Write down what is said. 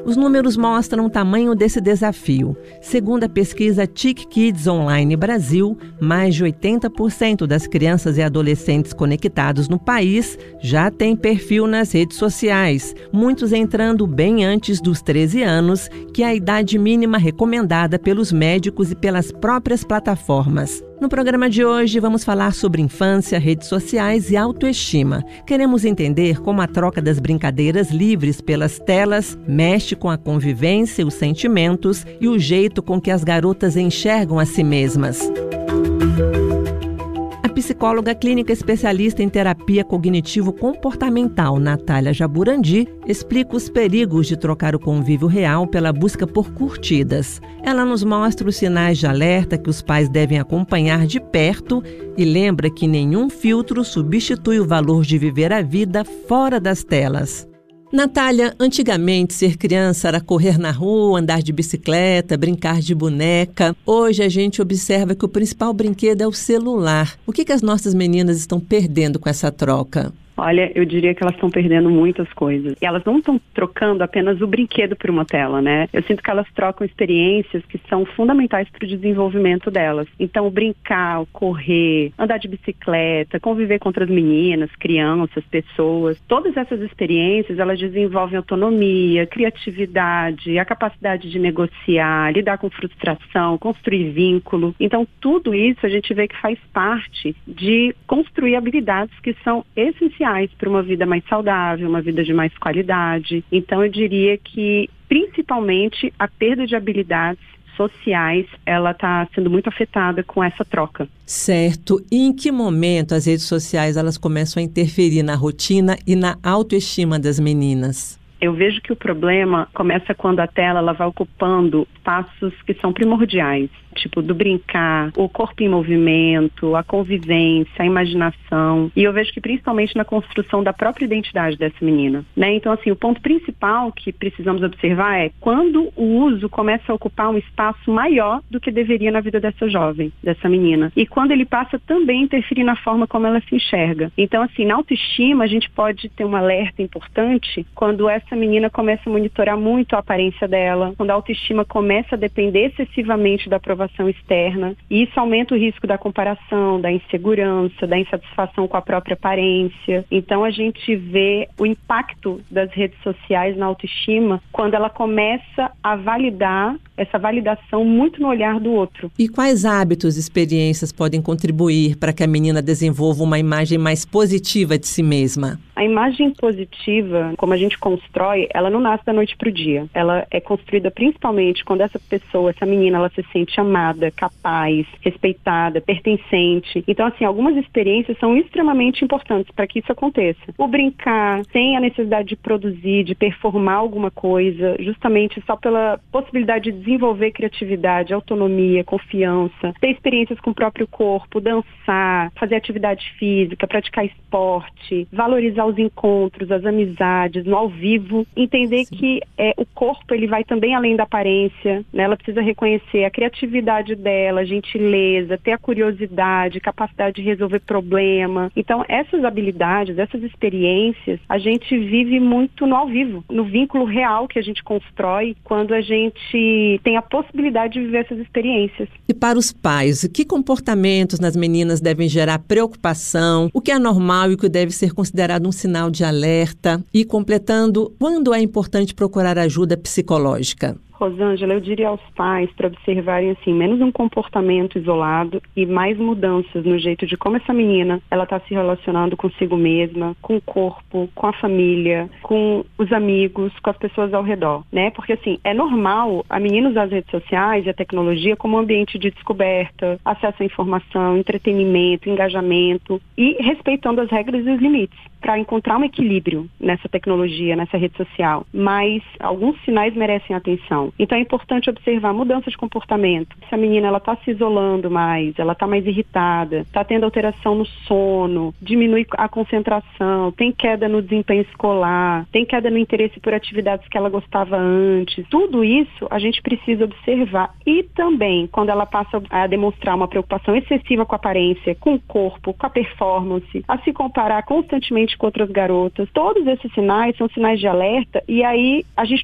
Os números mostram o tamanho desse desafio. Segundo a pesquisa TIC Kids Online Brasil, mais de 80% das crianças e adolescentes conectados no país já têm perfil nas redes sociais, muitos entrando bem antes dos 13 anos, que é a idade mínima recomendada pelos médicos e pelas próprias plataformas. No programa de hoje, vamos falar sobre infância, redes sociais e autoestima. Queremos entender como a troca das brincadeiras livres pelas telas mexe com a convivência, os sentimentos e o jeito com que as garotas enxergam a si mesmas. A psicóloga clínica especialista em terapia cognitivo-comportamental, Natália Jaburandi, explica os perigos de trocar o convívio real pela busca por curtidas. Ela nos mostra os sinais de alerta que os pais devem acompanhar de perto e lembra que nenhum filtro substitui o valor de viver a vida fora das telas. Natália, antigamente ser criança era correr na rua, andar de bicicleta, brincar de boneca. Hoje a gente observa que o principal brinquedo é o celular. O que as nossas meninas estão perdendo com essa troca? Olha, eu diria que elas estão perdendo muitas coisas. E elas não estão trocando apenas o brinquedo por uma tela, né? Eu sinto que elas trocam experiências que são fundamentais para o desenvolvimento delas. Então, brincar, correr, andar de bicicleta, conviver com outras meninas, crianças, pessoas. Todas essas experiências, elas desenvolvem autonomia, criatividade, a capacidade de negociar, lidar com frustração, construir vínculo. Então, tudo isso a gente vê que faz parte de construir habilidades que são essenciais para uma vida mais saudável, uma vida de mais qualidade. Então, eu diria que, principalmente, a perda de habilidades sociais, ela está sendo muito afetada com essa troca. Certo. E em que momento as redes sociais elas começam a interferir na rotina e na autoestima das meninas? Eu vejo que o problema começa quando a tela ela vai ocupando espaços que são primordiais, tipo do brincar, o corpo em movimento, a convivência, a imaginação. E eu vejo que principalmente na construção da própria identidade dessa menina, né? Então, assim, o ponto principal que precisamos observar é quando o uso começa a ocupar um espaço maior do que deveria na vida dessa jovem, dessa menina. E quando ele passa também a interferir na forma como ela se enxerga. Então, assim, na autoestima a gente pode ter um alerta importante quando essa menina começa a monitorar muito a aparência dela, quando a autoestima começa a depender excessivamente da aprovação externa, e isso aumenta o risco da comparação, da insegurança, da insatisfação com a própria aparência. Então a gente vê o impacto das redes sociais na autoestima quando ela começa a validar essa validação muito no olhar do outro. E quais hábitos e experiências podem contribuir para que a menina desenvolva uma imagem mais positiva de si mesma? A imagem positiva, como a gente constrói, ela não nasce da noite para o dia. Ela é construída principalmente quando essa pessoa, essa menina, ela se sente amada, capaz, respeitada, pertencente. Então, assim, algumas experiências são extremamente importantes para que isso aconteça. O brincar, sem a necessidade de produzir, de performar alguma coisa, justamente só pela possibilidade de desenvolver criatividade, autonomia, confiança, ter experiências com o próprio corpo, dançar, fazer atividade física, praticar esporte, valorizar os encontros, as amizades, no ao vivo, entender Sim. que o corpo ele vai também além da aparência, né? Ela precisa reconhecer a criatividade dela, a gentileza, ter a curiosidade, capacidade de resolver problema. Então, essas habilidades, essas experiências, a gente vive muito no ao vivo, no vínculo real que a gente constrói quando a gente tem a possibilidade de viver essas experiências. E para os pais, que comportamentos nas meninas devem gerar preocupação? O que é normal e o que deve ser considerado um sinal de alerta? E completando, quando é importante procurar ajuda psicológica? Rosângela, eu diria aos pais para observarem assim, menos um comportamento isolado e mais mudanças no jeito de como essa menina ela está se relacionando consigo mesma, com o corpo, com a família, com os amigos, com as pessoas ao redor, né? Porque assim, é normal a menina usar as redes sociais e a tecnologia como um ambiente de descoberta, acesso à informação, entretenimento, engajamento e respeitando as regras e os limites para encontrar um equilíbrio nessa tecnologia, nessa rede social. Mas alguns sinais merecem atenção. Então é importante observar mudanças de comportamento. Se a menina ela está se isolando mais, ela está mais irritada, está tendo alteração no sono, diminui a concentração, tem queda no desempenho escolar, tem queda no interesse por atividades que ela gostava antes. Tudo isso a gente precisa observar. E também, quando ela passa a demonstrar uma preocupação excessiva com a aparência, com o corpo, com a performance, a se comparar constantemente com outras garotas, todos esses sinais são sinais de alerta e aí a gente